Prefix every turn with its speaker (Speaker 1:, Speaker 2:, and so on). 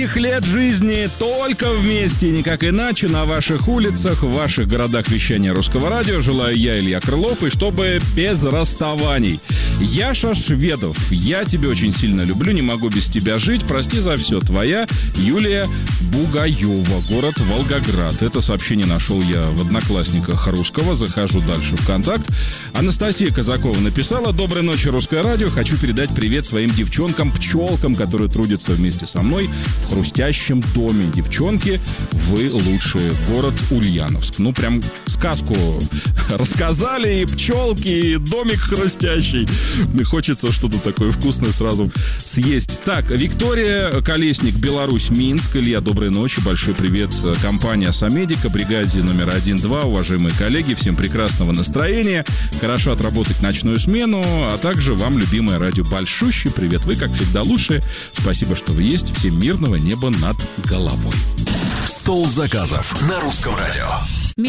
Speaker 1: Долгих лет жизни только вместе, никак иначе, на ваших улицах, в ваших городах вещания Русского радио. Желаю я, Илья Крылов, и чтобы без расставаний. Яша Шведов, я тебя очень сильно люблю, не могу без тебя жить. Прости за все. Твоя Юлия Бугаева, город Волгоград. Это сообщение нашел я в Одноклассниках Русского. Захожу дальше в контакт. Анастасия Казакова написала: доброй ночи, Русское радио. Хочу передать привет своим девчонкам-пчелкам, которые трудятся вместе со мной в хрустящем доме. Девчонки, вы лучшие. Город Ульяновск. Ну, прям сказку рассказали. И пчелки, и домик хрустящий. Хочется что-то такое вкусное сразу съесть. Так, Виктория Колесник, Беларусь, Минск. Илья, доброй ночи. Большой привет. Компания Самедика, бригаде номер 1-2. Уважаемые коллеги, всем прекрасного настроения. Хорошо отработать ночную смену. А также вам, любимое радио, большущий привет. Вы, как всегда, лучшие. Спасибо, что вы есть. Всем мирного неба над головой.
Speaker 2: Стол заказов на Русском радио.